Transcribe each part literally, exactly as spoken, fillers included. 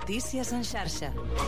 Notícies en xarxa.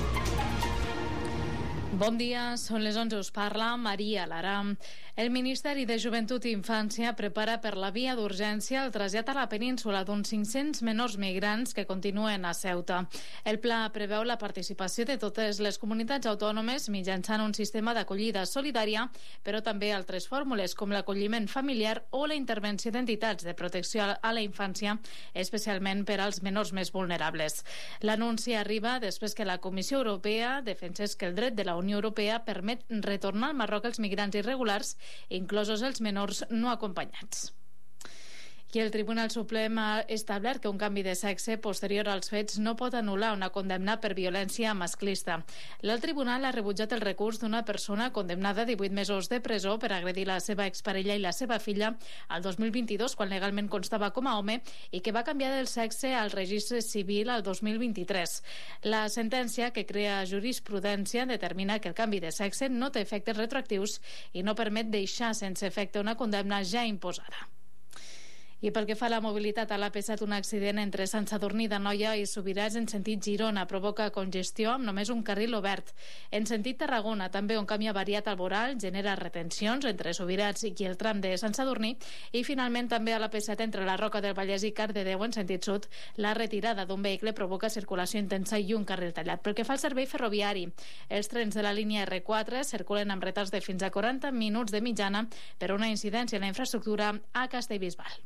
Bon dia, són les onze, us parla Maria Lara. El Ministeri de Joventut i Infància prepara per la via d'urgència el trasllat a la península d'uns cinc-cents menors migrants que continuen a Ceuta. El pla preveu la participació de totes les comunitats autònomes mitjançant un sistema d'acollida solidària, però també altres fórmules com l'acolliment familiar o la intervenció d'entitats de protecció a la infància, especialment per als menors més vulnerables. L'anunci arriba després que la Comissió Europea defensés que el dret de la Unió Europea permet retornar al Marroc els migrants irregulars, inclosos els menors no acompanyats. I el Tribunal Suprem ha establert que un canvi de sexe posterior als fets no pot anul·lar una condemna per violència masclista. El tribunal ha rebutjat el recurs d'una persona condemnada a divuit mesos de presó per agredir la seva exparella i la seva filla al dos mil vint-i-dos, quan legalment constava com a home, i que va canviar del sexe al registre civil al dos mil vint-i-tres. La sentència, que crea jurisprudència, determina que el canvi de sexe no té efectes retroactius i no permet deixar sense efecte una condemna ja imposada. I pel que fa a la mobilitat, a l'A P set un accident entre Sant Sadurní d'Anoia i Subirats en sentit Girona provoca congestió amb només un carril obert. En sentit Tarragona, també un camí avariat al voral genera retencions entre Subirats i el tram de Sant Sadurní, i finalment també a l'A P set entre la Roca del Vallès i Cardedeu en sentit sud, la retirada d'un vehicle provoca circulació intensa i un carril tallat. Pel que fa al servei ferroviari, els trens de la línia R quatre circulen amb retards de fins a quaranta minuts de mitjana per una incidència en la infraestructura a Castellbisbal.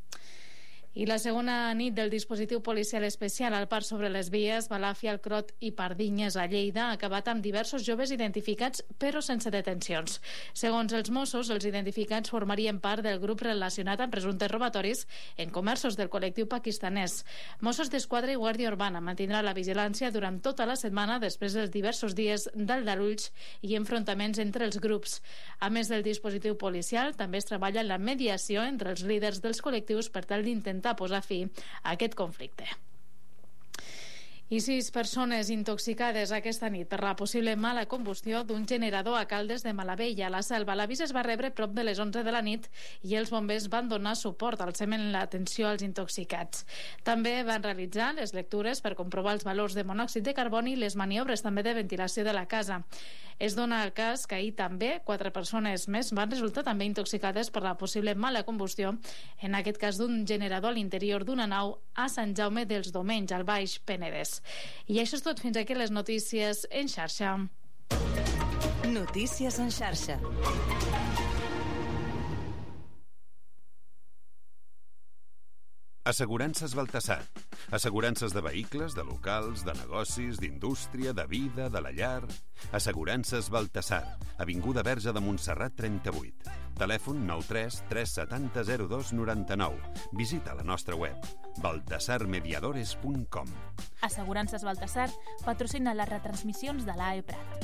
I la segona nit del dispositiu policial especial al Parc sobre les Vies, Balàfia, el Crot i Pardinyes a Lleida ha acabat amb diversos joves identificats però sense detencions. Segons els Mossos, els identificats formarien part del grup relacionat amb presumptes robatoris en comerços del col·lectiu pakistanès. Mossos d'Esquadra i Guàrdia Urbana mantindrà la vigilància durant tota la setmana després dels diversos dies d'aldarulls i enfrontaments entre els grups. A més del dispositiu policial, també es treballa en la mediació entre els líders dels col·lectius per tal d'intentar a posar fi a aquest conflicte. I sis persones intoxicades aquesta nit per la possible mala combustió d'un generador a Caldes de Malavella, a la Selva. L'avís es va rebre prop de les onze de la nit i els bombers van donar suport al semen en l'atenció als intoxicats. També van realitzar les lectures per comprovar els valors de monòxid de carboni i les maniobres també de ventilació de la casa. Es dona el cas que ahir també quatre persones més van resultar també intoxicades per la possible mala combustió, en aquest cas d'un generador a l'interior d'una nau a Sant Jaume dels Domenys, al Baix Penedès. I això és tot. Fins aquí les notícies en xarxa. Notícies en xarxa. Assegurances Baltasar. Assegurances de vehicles, de locals, de negocis, d'indústria, de vida, de la llar. Assegurances Baltasar. Avinguda Verge de Montserrat trenta-vuit. Telèfon nou tres tres set zero zero dos nou nou. Visita la nostra web baltasar mediadores punt com. Assegurances Baltasar patrocina les retransmissions de l'A E Prat.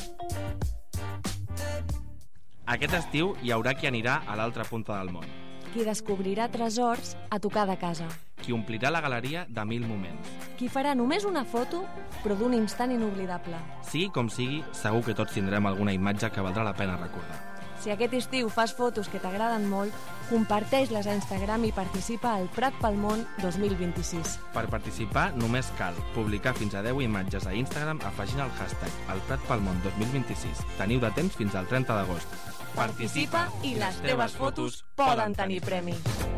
Aquest estiu hi haurà qui anirà a l'altra punta del món. Qui descobrirà tresors a tocar de casa. Qui omplirà la galeria de mil moments. Qui farà només una foto, però d'un instant inoblidable. Sigui com sigui, segur que tots tindrem alguna imatge que valdrà la pena recordar. Si aquest estiu fas fotos que t'agraden molt, comparteix-les a Instagram i participa al Prat pel Món dos mil vint-i-sis. Per participar només cal publicar fins a deu imatges a Instagram afegint el hashtag el Prat pel Món dos mil vint-i-sis. Teniu de temps fins al trenta d'agost. Participa i les teves fotos poden tenir premi.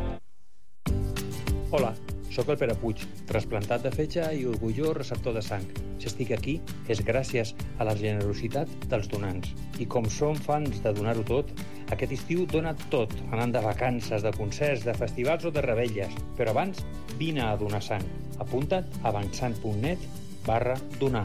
Hola, sóc el Pere Puig, trasplantat de fetge i orgullós receptor de sang. Si estic aquí és gràcies a la generositat dels donants. I com som fans de donar-ho tot, aquest estiu dona tot, anant de vacances, de concerts, de festivals o de revetlles. Però abans, vine a donar sang. Apunta't a avançant.net barra donar.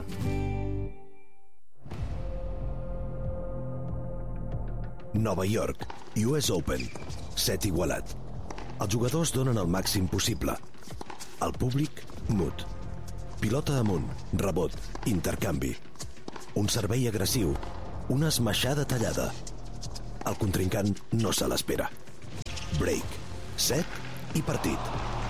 Nova York, U S Open, set igualat. Els jugadors donen el màxim possible. El públic, mut. Pilota amunt, rebot, intercanvi. Un servei agressiu, una esmaixada tallada. El contrincant no se l'espera. Break, set i partit.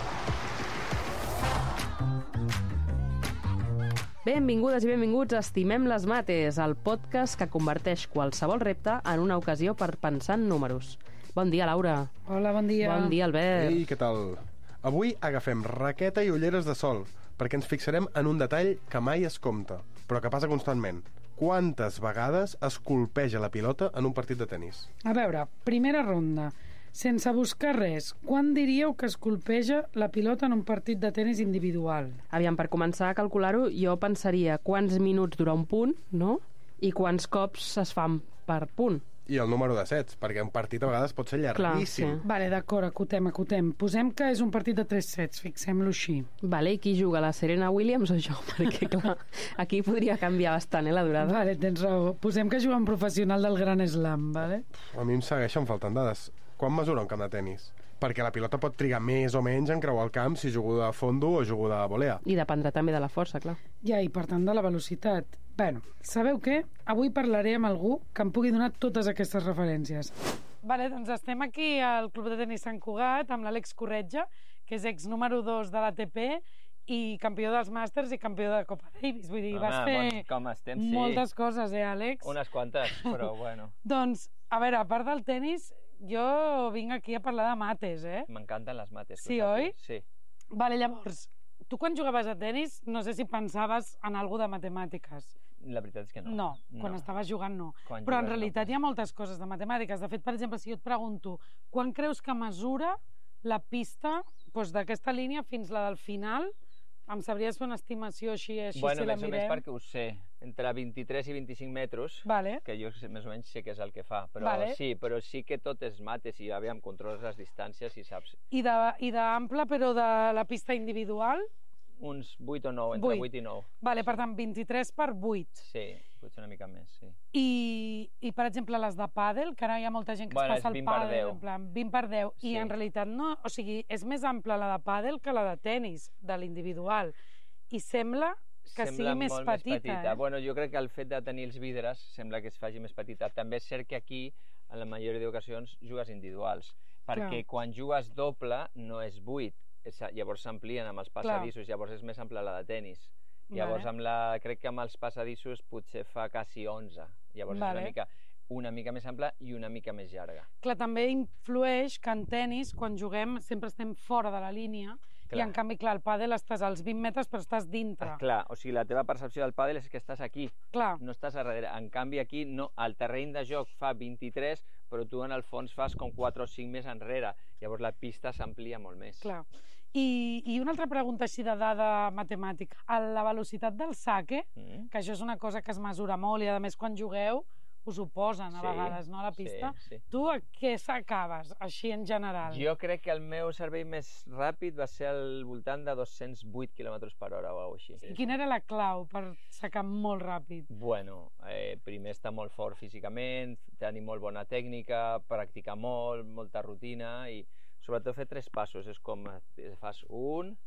Benvingudes i benvinguts a Estimem les Mates, el podcast que converteix qualsevol repte en una ocasió per pensar en números. Bon dia, Laura. Hola, bon dia. Bon dia, Albert. Ei, què tal? Avui agafem raqueta i ulleres de sol, perquè ens fixarem en un detall que mai es compta, però que passa constantment. Quantes vegades es colpeja la pilota en un partit de tennis? A veure, primera ronda. Sense buscar res, quan diríeu que es colpeja la pilota en un partit de tennis individual? Aviam, per començar a calcular-ho, jo pensaria quants minuts dura un punt, no? I quants cops es fan per punt. I el número de sets, perquè un partit a vegades pot ser llarguíssim. Clar, sí. Vale, d'acord, acotem, acotem. Posem que és un partit de tres sets, fixem-lo així. Vale, i qui juga, la Serena Williams o jo? Perquè, clar, aquí podria canviar bastant, eh, la durada. Vale, tens raó. Posem que juga un professional del Gran Slam, vale? A mi em segueixen faltant dades. Quan mesura un camp de tennis? Perquè la pilota pot trigar més o menys en creuar el camp si jugo de fondo o jugo de volea. I dependrà també de la força, clar. Ja, i per tant de la velocitat. Bueno, sabeu què? Avui parlaré amb algú que em pugui donar totes aquestes referències. Vale, doncs estem aquí al Club de Tenis Sant Cugat amb l'Àlex Corretja, que és ex número dos de l'A T P i campió dels Màsters i campió de Copa Davis. Vull dir, Home, vas fer bon, com estem, sí. moltes coses, eh, Àlex? Unes quantes, però bueno. Doncs, a veure, a part del tenis, jo vinc aquí a parlar de mates, eh? M'encanten les mates. Sí, oi? Sí. Vale, llavors, tu quan jugaves a tenis no sé si pensaves en alguna de matemàtiques. La veritat és que no. No, quan no. estaves jugant no. Quan Però en jugues, realitat no. hi ha moltes coses de matemàtiques. De fet, per exemple, si jo et pregunto quan creus que mesura la pista doncs, d'aquesta línia fins la del final, em sabries fer una estimació així, així bueno, si la més mirem? o menys perquè ho sé. Entre vint-i-tres i vint-i-cinc metres, vale. que jo més o menys sé què és el que fa. Però vale. sí, però sí que tot és mates i aviam, controles les distàncies i saps. I d'ample, però de la pista individual? Uns vuit o nou, entre vuit, vuit i nou. Vale, per tant, vint-i-tres per vuit. Sí, potser una mica més, sí. I, i per exemple, les de pàdel, que ara hi ha molta gent que bueno, es passa el pàdel, en plan, vint per deu, sí. I en realitat no, o sigui, és més ampla la de pàdel que la de tenis, de l'individual. I sembla que sembla sigui més molt petita. Més petita. Eh? Bueno, jo crec que el fet de tenir els vidres sembla que es faci més petita. També és cert que aquí, en la majoria d'ocasions, jugues individuals, perquè Clar. quan jugues doble no és vuit, llavors s'amplien amb els passadissos, Clar. llavors és més ampla la de tenis. Llavors vale. amb la, crec que amb els passadissos potser fa quasi onze, llavors vale. és una mica, una mica més ampla i una mica més llarga. Clar, també influeix que en tenis, quan juguem, sempre estem fora de la línia, clar. i en canvi, clar, al pàdel estàs als vint metres però estàs dintre. Ah, clar, o sigui, la teva percepció del pàdel és que estàs aquí, clar. no estàs a darrere. En canvi aquí, no, el terreny de joc fa vint-i-tres, però tu en el fons fas com quatre o cinc més enrere, llavors la pista s'amplia molt més. Clar. I, I una altra pregunta així de dada matemàtica. A la velocitat del saque, mm. que això és una cosa que es mesura molt i a més quan jugueu us ho posen a sí, vegades, no, a la pista. Sí, sí. Tu a què s'acabes, així en general? Jo crec que el meu servei més ràpid va ser al voltant de dos-cents vuit quilòmetres per hora o alguna cosa així. I quina era la clau per sacar molt ràpid? Bueno, eh, primer estar molt fort físicament, tenir molt bona tècnica, practicar molt, molta rutina i sobretot fer tres passos. És com fas un,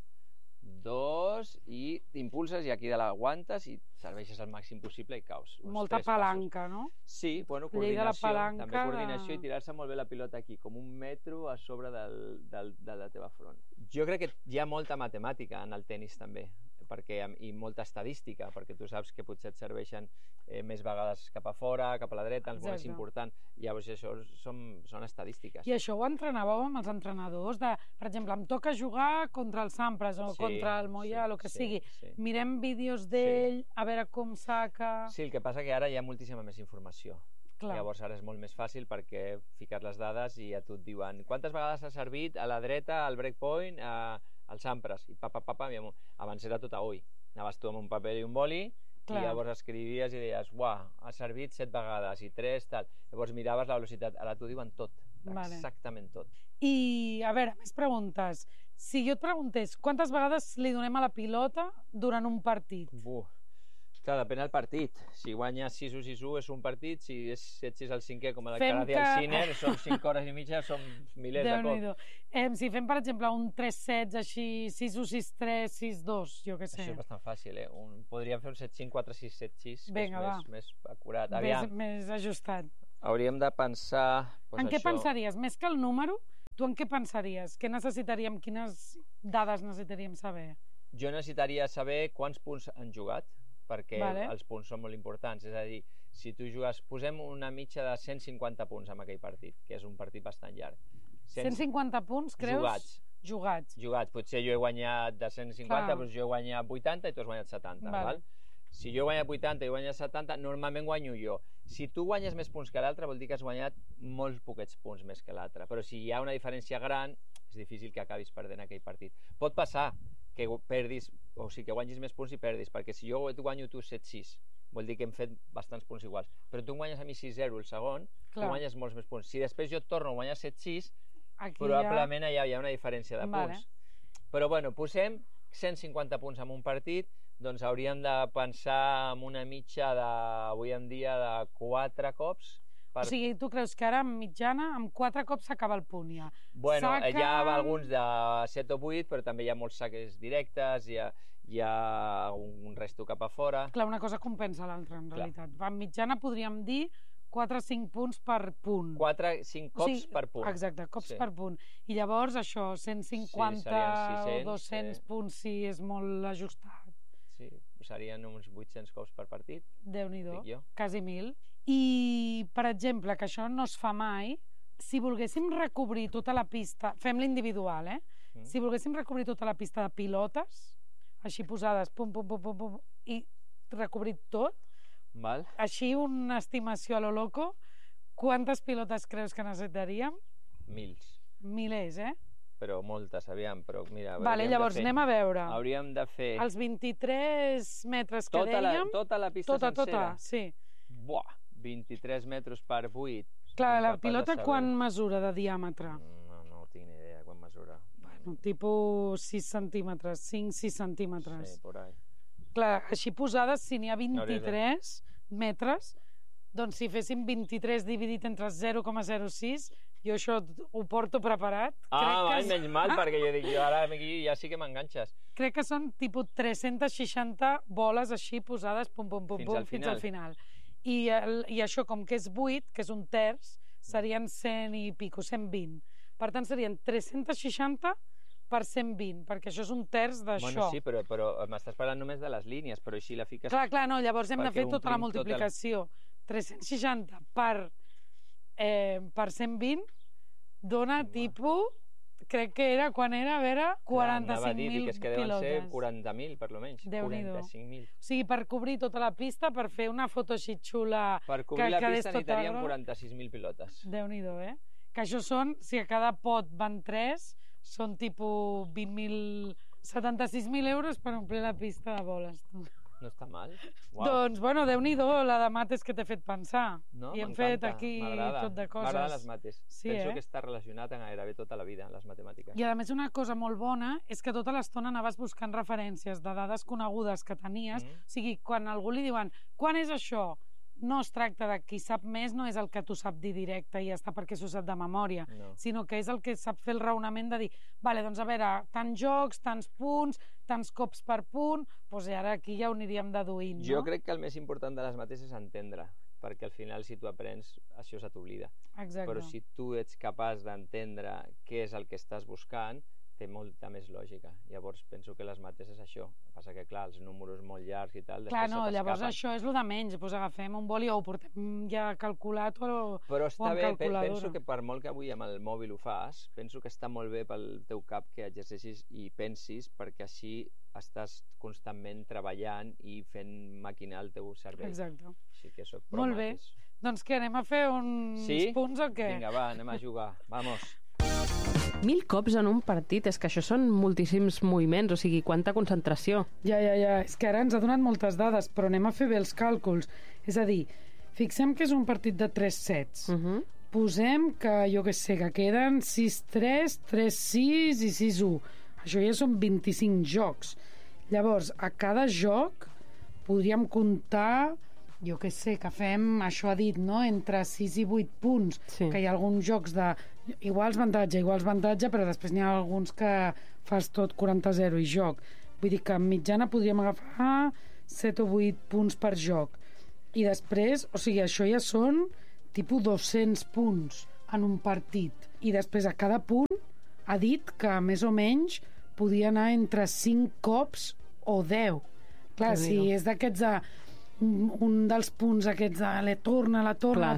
dos i t'impulses i aquí de l'aguantes i serveixes al màxim possible i caus. Molta palanca, no? Sí, bueno, coordinació, també coordinació i tirar-se molt bé la pilota aquí, com un metro a sobre del, del, de la teva front. Jo crec que hi ha molta matemàtica en el tenis també, perquè, i molta estadística, perquè tu saps que potser et serveixen eh, més vegades cap a fora, cap a la dreta, el moment important. Llavors això són, són estadístiques. I això ho entrenàveu amb els entrenadors? De, per exemple, em toca jugar contra el Sampras o sí, contra el Moya, sí, el que sí, sigui. Sí. Mirem vídeos d'ell, sí. a veure com saca... Sí, el que passa que ara hi ha moltíssima més informació. Clar. Llavors ara és molt més fàcil perquè fiques les dades i a tu et diuen quantes vegades has servit a la dreta, al breakpoint, a... al Sampras, i pa, pa, pa, pa, abans era tot a ull. Anaves tu amb un paper i un boli, Clar. i llavors escrivies i deies, uah, has servit set vegades, i tres, tal. Llavors miraves la velocitat, ara t'ho diuen tot, vale. exactament tot. I, a veure, més preguntes. Si jo et preguntés, quantes vegades li donem a la pilota durant un partit? Buh. Clar, depèn del partit. Si guanyes sis o sis u és un partit, si és set sis al cinquè, com el que ara dia al Ciner, són cinc hores i mitja, són milers de cops. Eh, si fem, per exemple, un tres sets així, sis u, sis tres, sis dos, jo què sé. Això és bastant fàcil, eh? Un, podríem fer un set cinc, quatre sis, set sis, Vinga, que és més, més acurat. Més, més ajustat. Hauríem de pensar... Pues en això... què pensaries? Més que el número, tu en què pensaries? Què necessitaríem? Quines dades necessitaríem saber? Jo necessitaria saber quants punts han jugat, perquè vale. els punts són molt importants, és a dir, si tu jugues, posem una mitja de cent cinquanta punts en aquell partit, que és un partit bastant llarg. cent cinquanta punts, creus? Jugats, Jugats. Jugats. Potser jo he guanyat de cent cinquanta, Clar. doncs jo he guanyat vuitanta i tu has guanyat setanta. Vale. Val? Si jo he guanyat vuitanta i guanyat setanta, normalment guanyo jo. Si tu guanyes més punts que l'altre, vol dir que has guanyat molts poquets punts més que l'altre. Però si hi ha una diferència gran, és difícil que acabis perdent aquell partit. Pot passar que perdis, o sigui, que guanyis més punts i perdis, perquè si jo et guanyo tu set sis, vol dir que hem fet bastants punts iguals. Però tu em guanyes a mi sis zero el segon, Clar. tu guanyes molts més punts. Si després jo et torno a guanyar set sis, Aquí probablement ja... hi ha una diferència de Vale. punts. Però bueno, posem cent cinquanta punts en un partit, doncs hauríem de pensar en una mitja d'avui en dia de quatre cops. Per... O sigui, tu creus que ara, en mitjana, amb quatre cops s'acaba el punt, ja? Bueno, Saca... hi ha alguns de set o vuit, però també hi ha molts saques directes, hi ha, hi ha un resto cap a fora. Clar, una cosa compensa l'altra, en Clar. realitat. En mitjana podríem dir quatre o cinc punts per punt. quatre o cinc cops o sigui, per punt. Exacte, cops Sí. per punt. I llavors, això, cent cinquanta Sí, serien sis cents, o dos-cents sí. punts, si és molt ajustat. Sí, serien uns vuit-cents cops per partit. Déu-n'hi-do, dic jo. quasi mil. I, per exemple, que això no es fa mai, si volguéssim recobrir tota la pista, fem l'individual, eh? Mm. Si volguéssim recobrir tota la pista de pilotes, així posades, pum, pum, pum, pum, pum, i recobrir tot, Val? així una estimació a lo loco, quantes pilotes creus que necessitaríem? Mils. Milers, eh? Però moltes, aviam, però mira... Vale, hauríem de llavors fer- anem a veure. Hauríem de fer... Els vint-i-tres metres que tota la, dèiem... tota la pista tota, sencera? tota, sí. Buah, vint-i-tres metres per vuit. Clar, la Incapaç de pilota saber. quan mesura de diàmetre? No, no tinc ni idea quan mesura. Bueno, tipus sis centímetres, cinc sis centímetres. Sí, por ahí. Clar, així posades, si n'hi ha Hauria de- vint-i-tres metres, doncs si féssim vint-i-tres dividit entre zero coma zero sis, jo això ho porto preparat. Ah, crec val, que, menys mal, perquè jo dic, jo ara aquí ja sí que m'enganxes. crec que són tipus tres-cents seixanta boles així posades pum, pum, pum, Fins pum, al fins final. al final. I, el, I això, com que és vuit, que és un terç, serien cent i pico, cent vint. Per tant, serien tres-cents seixanta per cent vint, perquè això és un terç d'això. Bueno, sí, però, però m'estàs parlant només de les línies, però així la fiques... Clar, clar, no, llavors hem de perquè fer tota la omplim tot el- multiplicació. tres-cents seixanta per, eh, per cent vint dona tipus, crec que era, quan era, a veure, quaranta-cinc mil dic, és que deuen ser pilotes. quaranta mil, per lo menys. Déu-n'hi-do. quaranta-cinc mil. O sigui, per cobrir tota la pista, per fer una foto així xula... Per cobrir que la quedés pista tota necessitaríem gros. quaranta-sis mil pilotes. Déu-n'hi-do, eh? Que això són, si a cada pot van tres, són tipus vint mil... setanta-sis mil euros per omplir la pista de boles. Tu. No està mal. Uau. Doncs, bueno, Déu-n'hi-do, la de mates que t'he fet pensar. No, I hem m'encanta, fet aquí m'agrada. tot de coses. M'agraden les mates. Sí, Penso eh? que està relacionat en gairebé tota la vida, les matemàtiques. I a més una cosa molt bona és que tota l'estona anaves buscant referències de dades conegudes que tenies. Mm. O sigui, quan a algú li diuen quan és això? No es tracta de qui sap més, no és el que tu sap dir directe i ja està perquè s'ho sap de memòria, No. sinó que és el que sap fer el raonament de dir, vale, doncs a veure, tants jocs, tants punts, tants cops per punt, doncs ara aquí ja ho aniríem deduint, no? Jo crec que el més important de les mates és entendre, perquè al final si tu aprens això se t'oblida. Exacte. Però si tu ets capaç d'entendre què és el que estàs buscant, té molta més lògica. Llavors penso que les mates és això. El que passa que, clar, els números molt llargs i tal, Clar, després no, se llavors t'escapen. això és el de menys, doncs agafem un boli o ho portem ja calculat o, Però o està amb bé, pe- calculadora. penso que per molt que avui amb el mòbil ho fas, penso que està molt bé pel teu cap que exerceixis i pensis, perquè així estàs constantment treballant i fent maquinar el teu cervell. Exacte. Així que soc pro Molt bé. mates. Doncs què, anem a fer uns Sí? punts o què? Vinga, va, anem a jugar. Vamos. Mil cops en un partit, és que això són moltíssims moviments, o sigui, quanta concentració. Ja, ja, ja, és que ara ens ha donat moltes dades, però anem a fer bé els càlculs. És a dir, fixem que és un partit de tres sets. Uh -huh. Posem que, jo què sé, que queden sis tres, tres sis i sis u. Això ja són vint-i-cinc jocs. Llavors, a cada joc podríem comptar, jo què sé, que fem, això ha dit, no?, entre sis i vuit punts, Sí. que hi ha alguns jocs de iguals avantatge, iguals avantatge, però després n'hi ha alguns que fas tot quaranta zero i joc. Vull dir que en mitjana podríem agafar set o vuit punts per joc. I després, o sigui, això ja són tipus dos-cents punts en un partit. I després a cada punt ha dit que més o menys podia anar entre cinc cops o deu. Clar, si és d'aquests de un, un dels punts aquests de la torna, la torna, Clar, la torna, sí.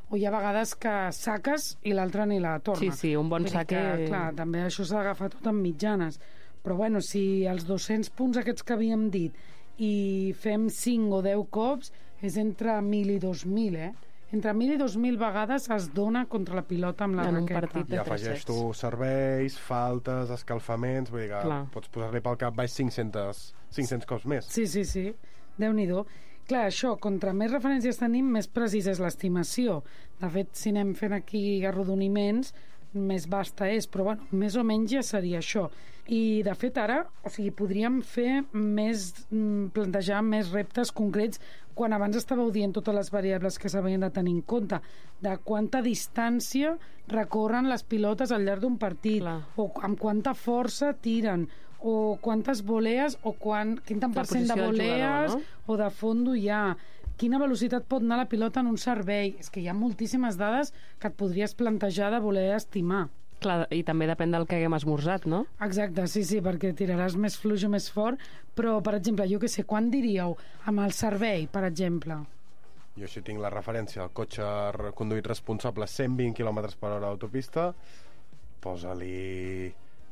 o hi ha vegades que saques i l'altre ni la torna. Sí, sí, un bon sac... Que, clar, també això s'ha d'agafar tot amb mitjanes. Però bueno, si els dos-cents punts aquests que havíem dit i fem cinc o deu cops, és entre mil i dos mil, eh? Entre mil i dos mil vegades es dona contra la pilota amb la en raqueta. Un partit de I afegeix tu serveis, faltes, escalfaments, vull dir que clar. Pots posar-li pel cap baix cinc-cents, cinc-cents cops més. Sí, sí, sí, Déu-n'hi-do. Clar, això, contra més referències tenim, més precisa és l'estimació. De fet, si anem fent aquí arrodoniments, més vasta és, però bueno, més o menys ja seria això. I de fet ara, o sigui, podríem fer més, plantejar més reptes concrets quan abans estàveu dient totes les variables que s'havien de tenir en compte, de quanta distància recorren les pilotes al llarg d'un partit, clar. O amb quanta força tiren, o quantes volees, o quan, quin tant per cent de volees jugador, no? O de fondo hi ha, quina velocitat pot anar la pilota en un servei. És que hi ha moltíssimes dades que et podries plantejar de voler estimar. Clar, i també depèn del que haguem esmorzat, no? Exacte, sí, sí, perquè tiraràs més fluix o més fort, però, per exemple, jo què sé, quan diríeu amb el servei, per exemple? Jo així tinc la referència al cotxe conduït responsable cent vint quilòmetres per hora d'autopista, posa-li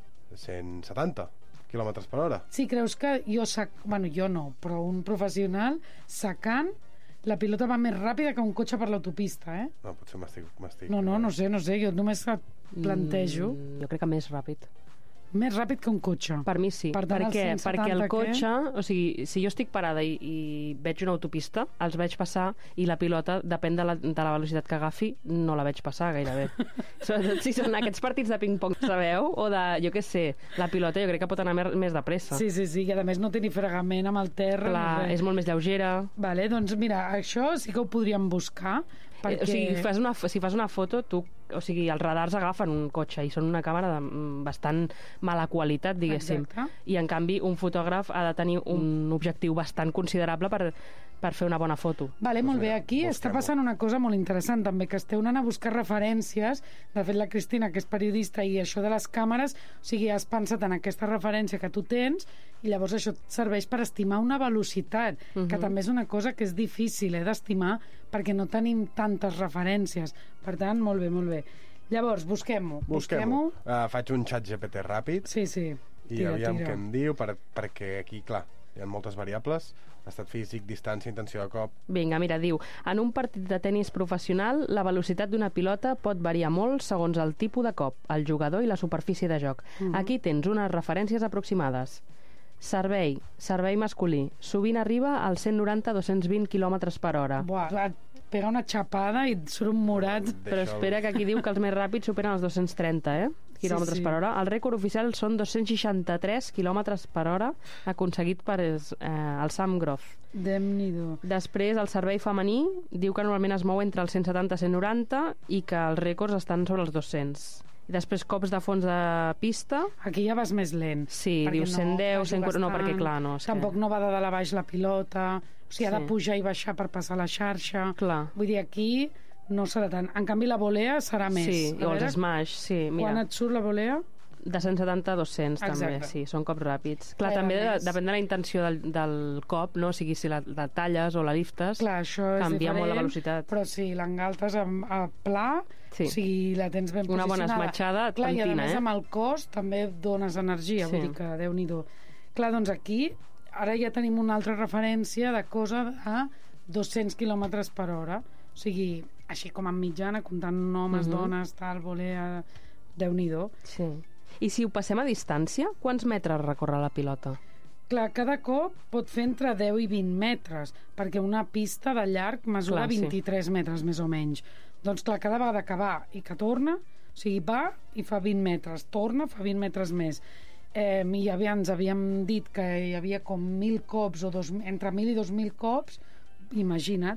cent setanta quilòmetres per hora. Sí, creus que jo, sac... bueno, jo no, però un professional sacant la pilota va més ràpida que un cotxe per l'autopista, eh? No, potser m'estic... No, no, no sé, no sé, jo només et plantejo... Mm, jo crec que més ràpid. Més ràpid que un cotxe. Per mi sí, per tant, perquè, el perquè el cotxe, o sigui, si jo estic parada i, i veig una autopista, els veig passar i la pilota, depèn de la, de la velocitat que agafi, no la veig passar gairebé. Sobretot si són aquests partits de ping-pong, sabeu? O de, jo què sé, la pilota jo crec que pot anar més, més de pressa. Sí, sí, sí, i a més no té ni fregament amb el terra. Clar, és molt més lleugera. Vale, doncs mira, això sí que ho podríem buscar, perquè... O sigui, fas una, si fas una foto, tu, o sigui, els radars agafen un cotxe i són una càmera de bastant mala qualitat, diguéssim. Exacte. I, en canvi, un fotògraf ha de tenir un objectiu bastant considerable per, per fer una bona foto. Vale, molt bé. Aquí està passant una cosa molt interessant, també, que esteu anant a buscar referències. De fet, la Cristina, que és periodista, i això de les càmeres, o sigui, has pensat en aquesta referència que tu tens, i llavors això et serveix per estimar una velocitat, uh-huh. que també és una cosa que és difícil, eh, d'estimar, perquè no tenim tantes referències. Per tant, molt bé, molt bé. Llavors, busquem-ho. Busquem-ho. Uh, faig un xat G P T ràpid. Sí, sí. I tira, aviam tira. Què em diu, per, perquè aquí, clar, hi ha moltes variables. Estat físic, distància, intenció de cop... Vinga, mira, diu, en un partit de tennis professional, la velocitat d'una pilota pot variar molt segons el tipus de cop, el jugador i la superfície de joc. Uh-huh. Aquí tens unes referències aproximades. Servei, servei masculí. Sovint arriba als cent noranta a dos-cents vint quilòmetres per hora. Buah, pega una xapada i et surt un morat. Però espera, que aquí diu que els més ràpids superen els dos-cents trenta, eh? quilòmetres sí, sí. per hora. El rècord oficial són dos-cents seixanta-tres quilòmetres per hora aconseguit per eh, el Sam Groth. Déu-n'hi-do. Després, el servei femení diu que normalment es mou entre els cent setanta i cent noranta i que els rècords estan sobre els dos-cents. I després cops de fons de pista. Aquí ja vas més lent. Sí, diu cent deu, cent quaranta... No, perquè clar, no. Tampoc que... no va de dalt a baix la pilota. O sigui, ha sí. de pujar i baixar per passar la xarxa. Clar. Vull dir, aquí no serà tant. En canvi, la volea serà més. Sí, o els smash, sí. Mira. Quan et surt la volea? De cent setanta a dos-cents, també, sí, són cops ràpids. Clar, també de, depèn de la intenció del, del cop, no? O sigui, si la, la talles o la liftes, clar, això és canvia diferent, molt la velocitat. Però si l'engaltes a, a pla, sí. o sigui, la tens ben una posicionada. Una bona esmatxada, clar, tantina, i a més eh? amb el cos també dones energia, sí. Vull dir que Déu-n'hi-do. Clar, doncs aquí, ara ja tenim una altra referència de cosa a dos-cents quilòmetres per hora. O sigui, així com en mitjana, comptant homes, uh-huh. dones, tal, volea... Déu-n'hi-do. Sí. I si ho passem a distància, quants metres recorre la pilota? Clar, cada cop pot fer entre deu i vint metres, perquè una pista de llarg mesura clar, vint-i-tres sí. metres, més o menys. Doncs clar, cada vegada que va i que torna, o sigui, va i fa vint metres, torna, fa vint metres més. Eh, I ja ens havíem dit que hi havia com mil cops, o dos, entre mil i dos mil cops, imagina't.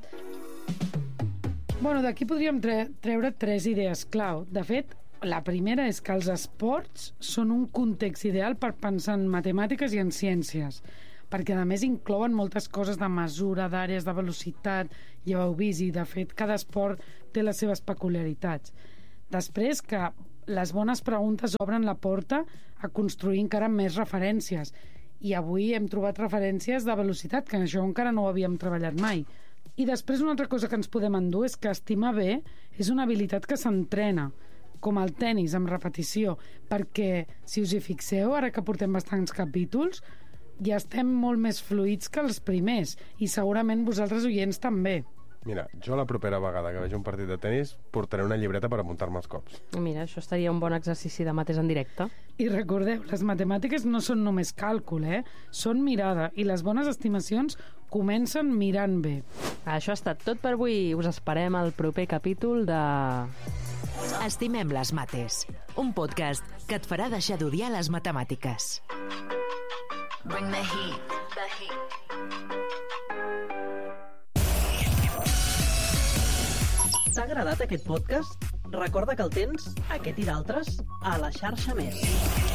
Bueno, d'aquí podríem tre treure tres idees clau. De fet, la primera és que els esports són un context ideal per pensar en matemàtiques i en ciències, perquè a més inclouen moltes coses de mesura, d'àrees de velocitat, ja ho heu vist, i de fet cada esport té les seves peculiaritats. Després que les bones preguntes obren la porta a construir encara més referències, i avui hem trobat referències de velocitat, que això encara no ho havíem treballat mai. I després una altra cosa que ens podem endur és que estimar bé és una habilitat que s'entrena, com el tennis, amb repetició, perquè, si us hi fixeu, ara que portem bastants capítols, ja estem molt més fluïts que els primers, i segurament vosaltres oients també. Mira, jo la propera vegada que vegi un partit de tennis portaré una llibreta per apuntar-me els cops. Mira, això estaria un bon exercici de mates en directe. I recordeu, les matemàtiques no són només càlcul, eh? Són mirada, i les bones estimacions comencen mirant bé. Això ha estat tot per avui. Us esperem al proper capítol de... Estimem les mates, un podcast que et farà deixar d'odiar les matemàtiques. Bring the heat, the heat. T'ha agradat aquest podcast? Recorda que el tens, aquest i d'altres, a la xarxa Més.